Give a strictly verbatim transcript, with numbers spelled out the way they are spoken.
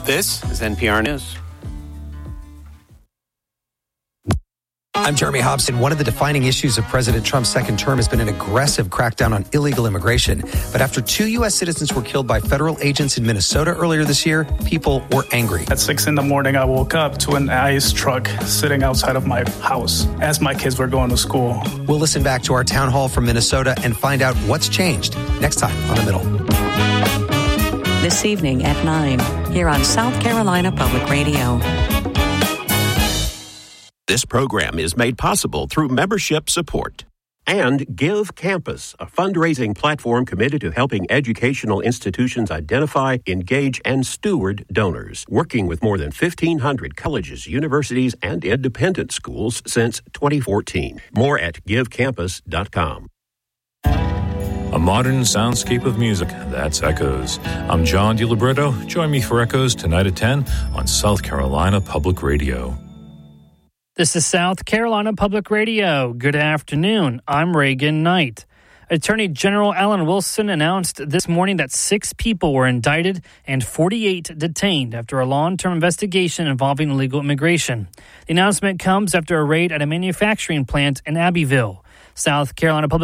This is N P R News. I'm Jeremy Hobson. One of the defining issues of President Trump's second term has been an aggressive crackdown on illegal immigration. But after two U S citizens were killed by federal agents in Minnesota earlier this year, people were angry. At six in the morning, I woke up to an ICE truck sitting outside of my house as my kids were going to school. We'll listen back to our town hall from Minnesota and find out what's changed next time on The Middle. This evening at nine, here on South Carolina Public Radio. This program is made possible through membership support. And Give Campus, a fundraising platform committed to helping educational institutions identify, engage, and steward donors, working with more than fifteen hundred colleges, universities, and independent schools since twenty fourteen. More at give campus dot com. A modern soundscape of music, that's Echoes. I'm John DiLibretto. Join me for Echoes tonight at ten on South Carolina Public Radio. This is South Carolina Public Radio. Good afternoon. I'm Reagan Knight. Attorney General Alan Wilson announced this morning that six people were indicted and forty-eight detained after a long-term investigation involving illegal immigration. The announcement comes after a raid at a manufacturing plant in Abbeville. South Carolina Public